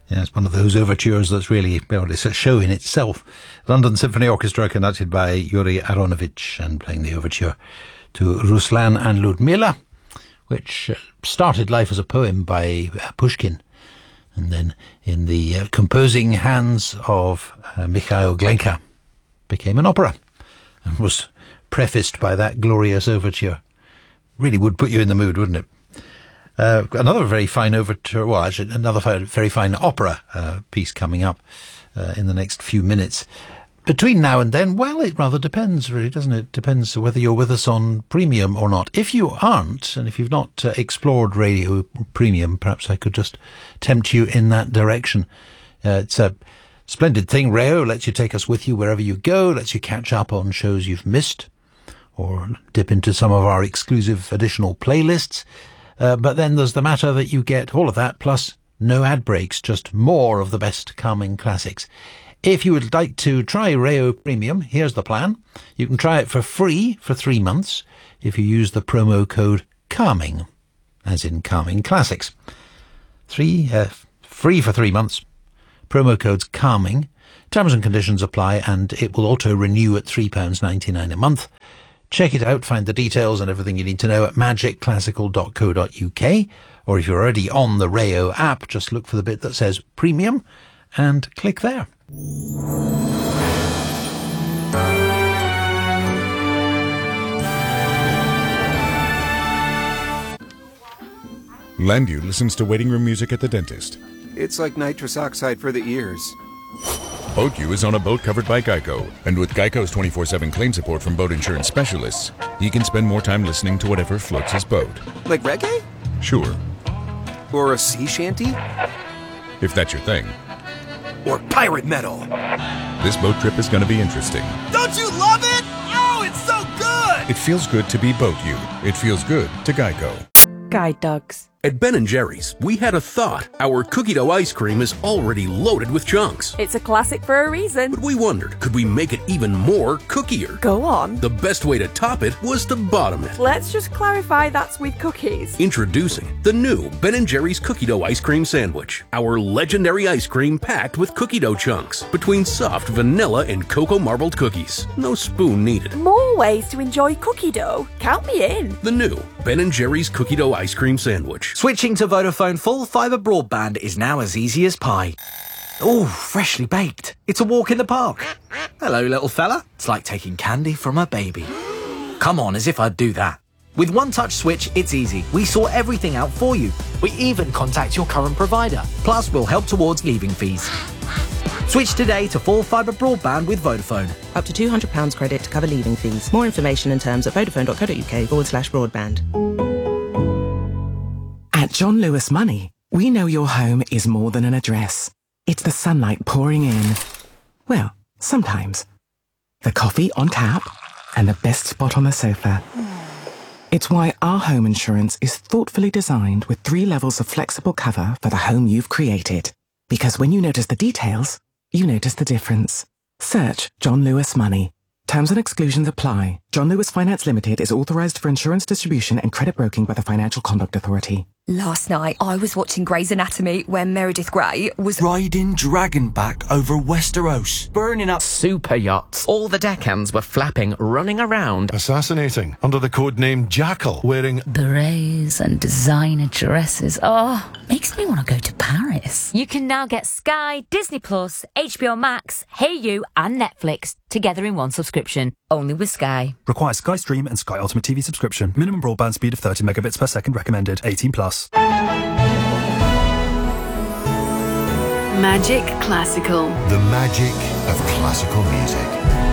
Yeah, it's one of those overtures that's really, well, it's a show in itself. London Symphony Orchestra, conducted by Yuri Aronovich, and playing the overture to Ruslan and Ludmila, which started life as a poem by Pushkin, and then in the composing hands of Mikhail Glinka became an opera, and was prefaced by that glorious overture. Really would put you in the mood, wouldn't it? Another very fine overture, well, actually, another very fine opera piece coming up in the next few minutes. Between now and then, well, it rather depends, really, doesn't it? Depends whether you're with us on Premium or not. If you aren't, and if you've not explored Radio Premium, perhaps I could just tempt you in that direction. It's a splendid thing. Rayo lets you take us with you wherever you go, lets you catch up on shows you've missed, or dip into some of our exclusive additional playlists. But then there's the matter that you get all of that, plus no ad breaks, just more of the best calming classics. If you would like to try Rayo Premium, here's the plan. You can try it for free for 3 months if you use the promo code CALMING, as in Calming Classics. Free for 3 months. Promo code's CALMING. Terms and conditions apply, and it will auto-renew at £3.99 a month. Check it out, find the details and everything you need to know at magicclassical.co.uk, or if you're already on the Rayo app, just look for the bit that says Premium and click there. Landu listens to waiting room music at the dentist. It's like nitrous oxide for the ears. BoatU is on a boat covered by Geico, and with Geico's 24/7 claim support from boat insurance specialists, he can spend more time listening to whatever floats his boat. Like reggae? Sure. Or a sea shanty? If that's your thing. Or pirate metal? This boat trip is going to be interesting. Don't you love it? Oh, it's so good! It feels good to be BoatU. It feels good to Geico. Guide dogs. At Ben & Jerry's, we had a thought. Our cookie dough ice cream is already loaded with chunks. It's a classic for a reason. But we wondered, could we make it even more cookier? Go on. The best way to top it was to bottom it. Let's just clarify that's with cookies. Introducing the new Ben & Jerry's cookie dough ice cream sandwich. Our legendary ice cream packed with cookie dough chunks between soft vanilla and cocoa marbled cookies. No spoon needed. More ways to enjoy cookie dough. Count me in. The new Ben & Jerry's cookie dough ice cream sandwich. Switching to Vodafone full fibre broadband is now as easy as pie. Ooh, freshly baked. It's a walk in the park. Hello, little fella. It's like taking candy from a baby. Come on, as if I'd do that. With One Touch Switch, it's easy. We sort everything out for you. We even contact your current provider. Plus, we'll help towards leaving fees. Switch today to full fibre broadband with Vodafone. Up to £200 credit to cover leaving fees. More information and terms at vodafone.co.uk/broadband. At John Lewis Money, we know your home is more than an address. It's the sunlight pouring in. Well, sometimes. The coffee on tap and the best spot on the sofa. It's why our home insurance is thoughtfully designed with 3 levels of flexible cover for the home you've created. Because when you notice the details, you notice the difference. Search John Lewis Money. Terms and exclusions apply. John Lewis Finance Limited is authorised for insurance distribution and credit broking by the Financial Conduct Authority. Last night, I was watching Grey's Anatomy when Meredith Grey was riding dragonback over Westeros, burning up super yachts. All the deckhands were flapping, running around, assassinating under the codename Jackal, wearing berets and designer dresses. Oh, makes me want to go to Paris. You can now get Sky, Disney Plus, HBO Max, HeyU, and Netflix together in one subscription. Only with Sky. Requires Sky Stream and Sky Ultimate TV subscription. Minimum broadband speed of 30 megabits per second recommended. 18 plus. Magic Classical. The magic of classical music.